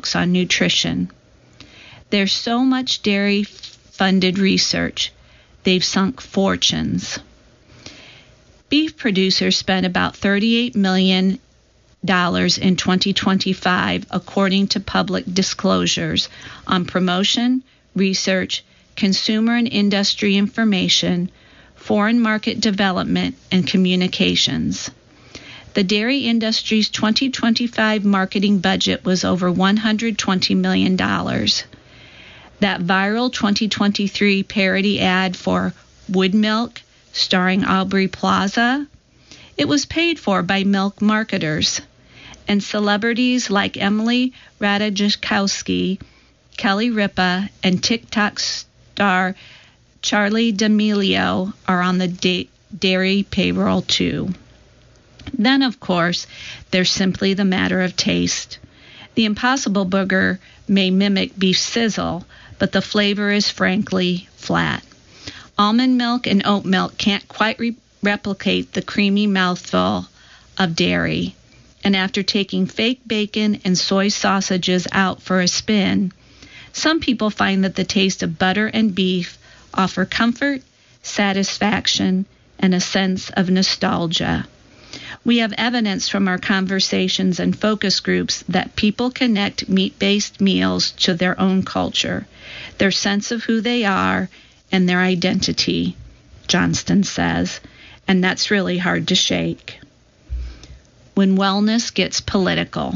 books on nutrition. There's so much dairy-funded research, they've sunk fortunes. Beef producers spent about $38 million in 2025, according to public disclosures, on promotion, research, consumer and industry information, foreign market development, and communications. The dairy industry's 2025 marketing budget was over $120 million. That viral 2023 parody ad for Wood Milk, starring Aubrey Plaza, it was paid for by milk marketers. And celebrities like Emily Ratajkowski, Kelly Ripa, and TikTok star Charli D'Amelio are on the dairy payroll too. Then, of course, there's simply the matter of taste. The Impossible Burger may mimic beef sizzle, but the flavor is frankly flat. Almond milk and oat milk can't quite replicate the creamy mouthful of dairy. And after taking fake bacon and soy sausages out for a spin, some people find that the taste of butter and beef offer comfort, satisfaction, and a sense of nostalgia. We have evidence from our conversations and focus groups that people connect meat-based meals to their own culture, their sense of who they are, and their identity, Johnston says, and that's really hard to shake. When wellness gets political.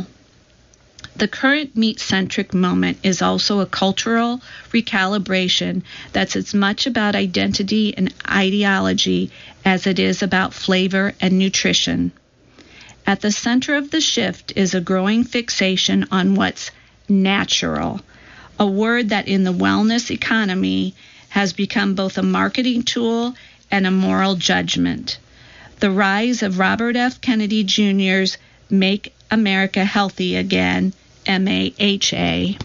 The current meat-centric moment is also a cultural recalibration that's as much about identity and ideology as it is about flavor and nutrition. At the center of the shift is a growing fixation on what's natural, a word that in the wellness economy has become both a marketing tool and a moral judgment. The rise of Robert F. Kennedy Jr.'s Make America Healthy Again, MAHA,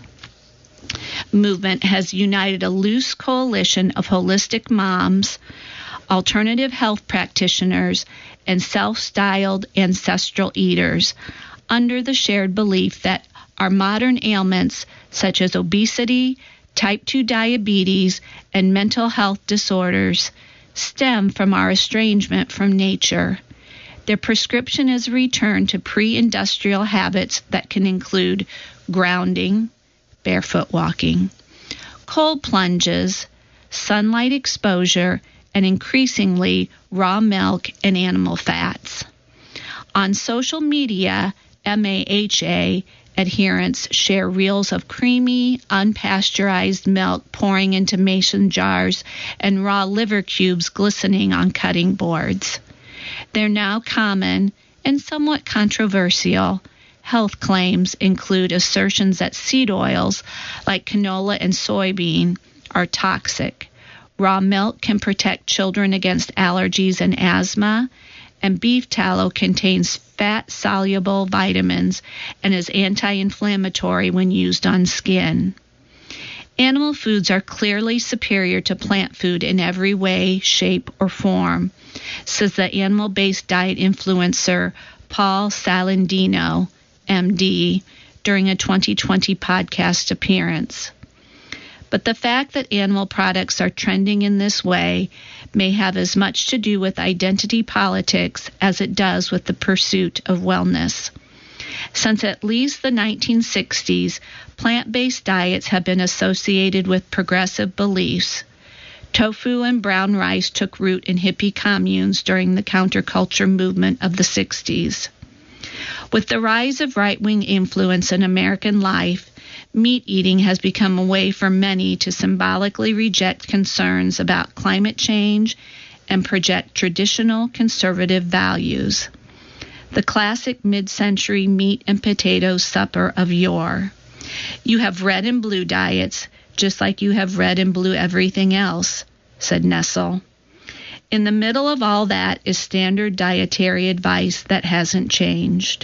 movement has united a loose coalition of holistic moms, alternative health practitioners, and self-styled ancestral eaters under the shared belief that our modern ailments such as obesity, type 2 diabetes, and mental health disorders stem from our estrangement from nature. Their prescription is a return to pre-industrial habits that can include grounding, barefoot walking, cold plunges, sunlight exposure, and increasingly raw milk and animal fats. On social media, MAHA adherents share reels of creamy, unpasteurized milk pouring into mason jars and raw liver cubes glistening on cutting boards. They're now common and somewhat controversial. Health claims include assertions that seed oils like canola and soybean are toxic. Raw milk can protect children against allergies and asthma, and beef tallow contains fat-soluble vitamins and is anti-inflammatory when used on skin. Animal foods are clearly superior to plant food in every way, shape, or form, says the animal-based diet influencer Paul Saladino, MD, during a 2020 podcast appearance. But the fact that animal products are trending in this way may have as much to do with identity politics as it does with the pursuit of wellness. Since at least the 1960s, plant-based diets have been associated with progressive beliefs. Tofu and brown rice took root in hippie communes during the counterculture movement of the 60s. With the rise of right-wing influence in American life, meat eating has become a way for many to symbolically reject concerns about climate change and project traditional conservative values. The classic mid-century meat and potatoes supper of yore. You have red and blue diets, just like you have red and blue everything else, said Nessel. In the middle of all that is standard dietary advice that hasn't changed.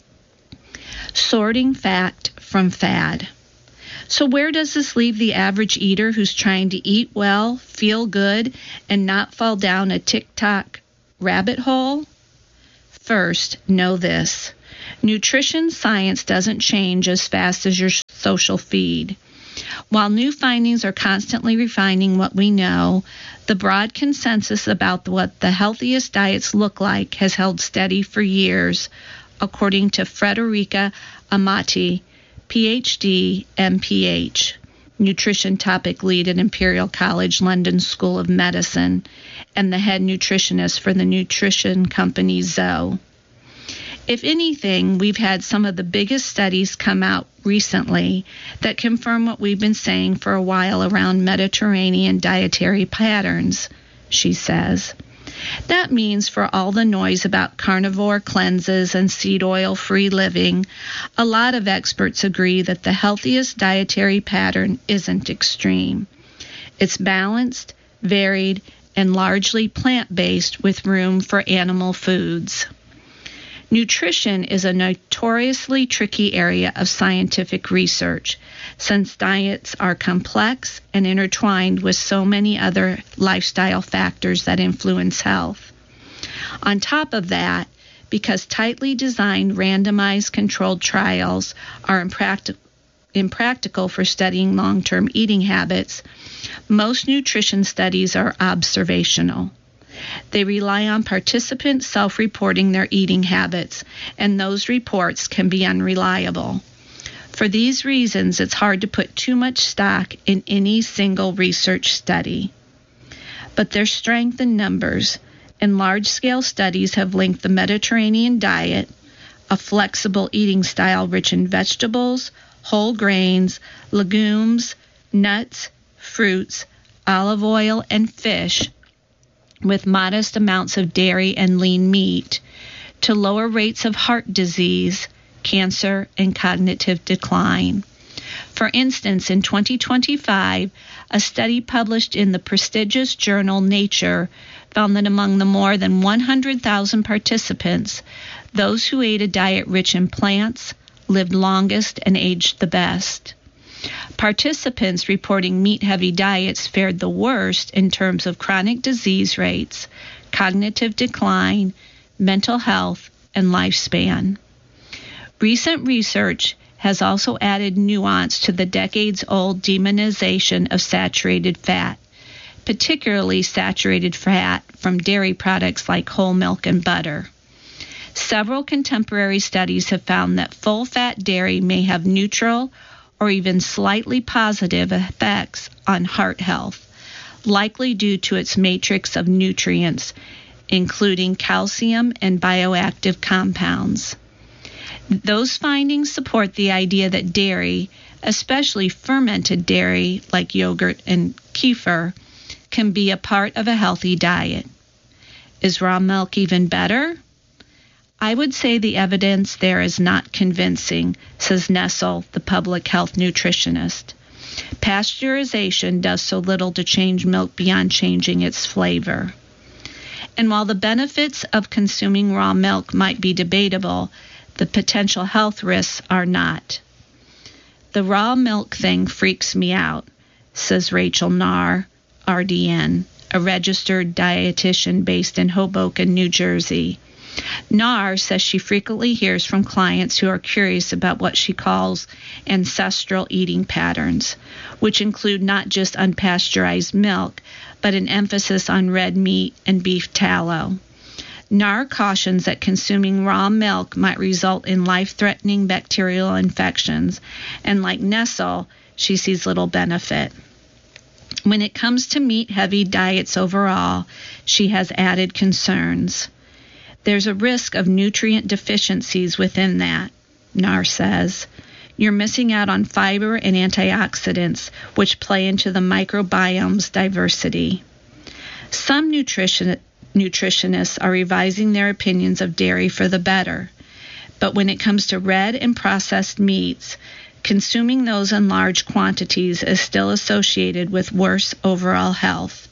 Sorting fact from fad. So where does this leave the average eater who's trying to eat well, feel good, and not fall down a TikTok rabbit hole? First, know this. Nutrition science doesn't change as fast as your social feed. While new findings are constantly refining what we know, the broad consensus about what the healthiest diets look like has held steady for years, according to Frederica Amati, PhD, MPH, nutrition topic lead at Imperial College London School of Medicine, and the head nutritionist for the nutrition company Zoe. If anything, we've had some of the biggest studies come out recently that confirm what we've been saying for a while around Mediterranean dietary patterns, she says. That means for all the noise about carnivore cleanses and seed oil-free living, a lot of experts agree that the healthiest dietary pattern isn't extreme. It's balanced, varied, and largely plant-based with room for animal foods. Nutrition is a notoriously tricky area of scientific research, since diets are complex and intertwined with so many other lifestyle factors that influence health. On top of that, because tightly designed randomized controlled trials are impractical for studying long-term eating habits, most nutrition studies are observational. They rely on participants self-reporting their eating habits, and those reports can be unreliable. For these reasons, it's hard to put too much stock in any single research study. But there's strength in numbers, and large-scale studies have linked the Mediterranean diet, a flexible eating style rich in vegetables, whole grains, legumes, nuts, fruits, olive oil, and fish, with modest amounts of dairy and lean meat, to lower rates of heart disease, cancer, and cognitive decline. For instance, in 2025, a study published in the prestigious journal Nature found that among the more than 100,000 participants, those who ate a diet rich in plants lived longest and aged the best. Participants reporting meat-heavy diets fared the worst in terms of chronic disease rates, cognitive decline, mental health, and lifespan. Recent research has also added nuance to the decades-old demonization of saturated fat, particularly saturated fat from dairy products like whole milk and butter. Several contemporary studies have found that full-fat dairy may have neutral or even slightly positive effects on heart health, likely due to its matrix of nutrients, including calcium and bioactive compounds. Those findings support the idea that dairy, especially fermented dairy like yogurt and kefir, can be a part of a healthy diet. Is raw milk even better? I would say the evidence there is not convincing, says Nessel, the public health nutritionist. Pasteurization does so little to change milk beyond changing its flavor. And while the benefits of consuming raw milk might be debatable, the potential health risks are not. The raw milk thing freaks me out, says Rachel Nahr, RDN, a registered dietitian based in Hoboken, New Jersey. Nahr says she frequently hears from clients who are curious about what she calls ancestral eating patterns, which include not just unpasteurized milk, but an emphasis on red meat and beef tallow. Nahr cautions that consuming raw milk might result in life-threatening bacterial infections, and like Nessel, she sees little benefit. When it comes to meat-heavy diets overall, she has added concerns. There's a risk of nutrient deficiencies within that, Nahr says. You're missing out on fiber and antioxidants, which play into the microbiome's diversity. Some nutritionists are revising their opinions of dairy for the better, but when it comes to red and processed meats, consuming those in large quantities is still associated with worse overall health.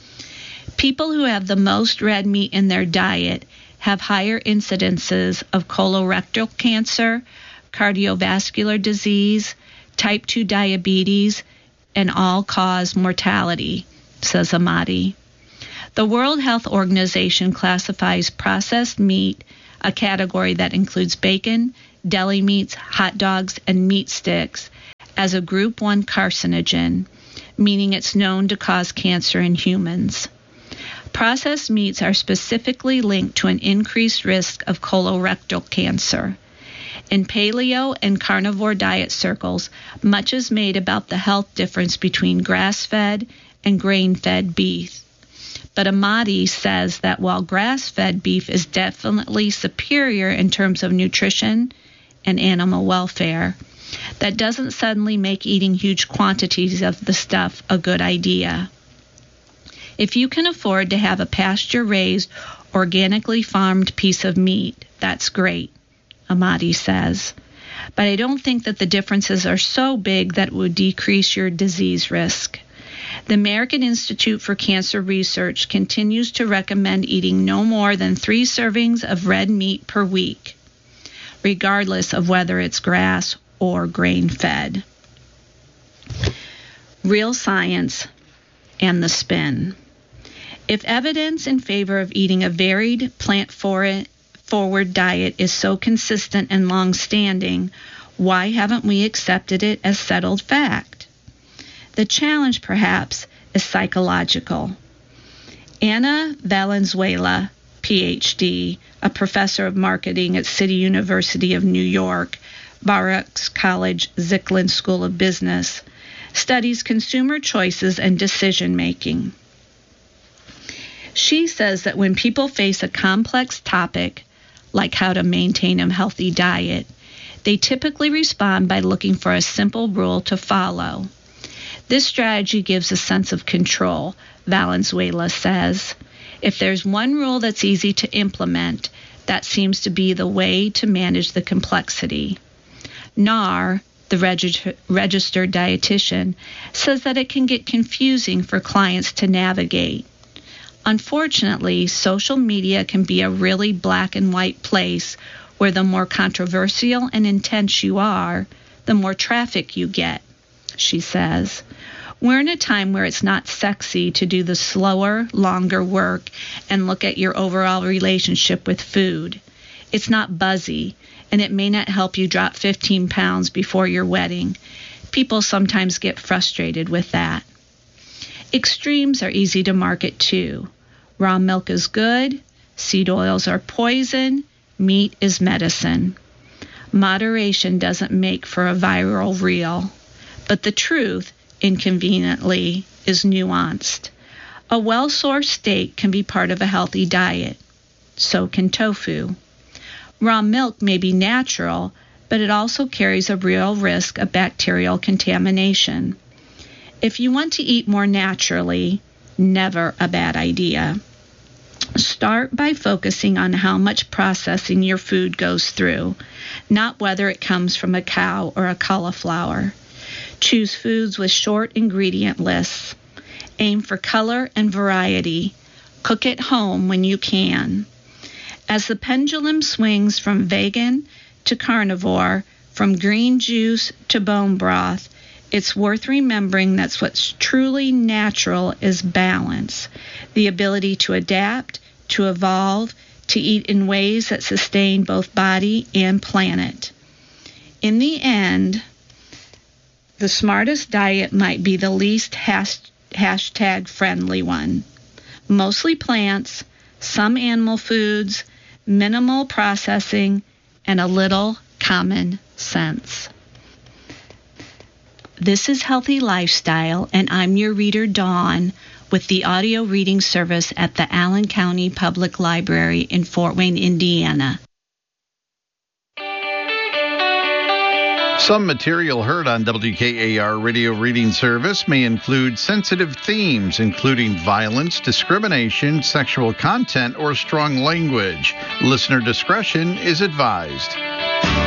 People who have the most red meat in their diet have higher incidences of colorectal cancer, cardiovascular disease, type 2 diabetes, and all-cause mortality, says Amati. The World Health Organization classifies processed meat a category that includes bacon, deli meats, hot dogs, and meat sticks, as a Group 1 carcinogen, meaning it's known to cause cancer in humans. Processed meats are specifically linked to an increased risk of colorectal cancer. In paleo and carnivore diet circles, much is made about the health difference between grass-fed and grain-fed beef. But Amati says that while grass-fed beef is definitely superior in terms of nutrition and animal welfare, that doesn't suddenly make eating huge quantities of the stuff a good idea. If you can afford to have a pasture-raised, organically farmed piece of meat, that's great, Amati says. But I don't think that the differences are so big that it would decrease your disease risk. The American Institute for Cancer Research continues to recommend eating no more than 3 servings of red meat per week, regardless of whether it's grass or grain-fed. Real science and the spin. If evidence in favor of eating a varied plant-forward diet is so consistent and long-standing, why haven't we accepted it as settled fact? The challenge, perhaps, is psychological. Anna Valenzuela, Ph.D., a professor of marketing at City University of New York, Baruch College Zicklin School of Business, studies consumer choices and decision-making. She says that when people face a complex topic, like how to maintain a healthy diet, they typically respond by looking for a simple rule to follow. This strategy gives a sense of control, Valenzuela says. If there's one rule that's easy to implement, that seems to be the way to manage the complexity. NAR, the registered dietitian, says that it can get confusing for clients to navigate. Unfortunately, social media can be a really black and white place where the more controversial and intense you are, the more traffic you get, she says. We're in a time where it's not sexy to do the slower, longer work and look at your overall relationship with food. It's not buzzy, and it may not help you drop 15 pounds before your wedding. People sometimes get frustrated with that. Extremes are easy to market too. Raw milk is good, seed oils are poison, meat is medicine. Moderation doesn't make for a viral reel, but the truth, inconveniently, is nuanced. A well-sourced steak can be part of a healthy diet. So can tofu. Raw milk may be natural, but it also carries a real risk of bacterial contamination. If you want to eat more naturally, never a bad idea. Start by focusing on how much processing your food goes through, not whether it comes from a cow or a cauliflower. Choose foods with short ingredient lists. Aim for color and variety. Cook at home when you can. As the pendulum swings from vegan to carnivore, from green juice to bone broth, it's worth remembering that what's truly natural is balance, the ability to adapt, to evolve, to eat in ways that sustain both body and planet. In the end, the smartest diet might be the least hashtag-friendly one. Mostly plants, some animal foods, minimal processing, and a little common sense. This is Healthy Lifestyle, and I'm your reader, Dawn, with the audio reading service at the Allen County Public Library in Fort Wayne, Indiana. Some material heard on WKAR radio reading service may include sensitive themes, including violence, discrimination, sexual content, or strong language. Listener discretion is advised.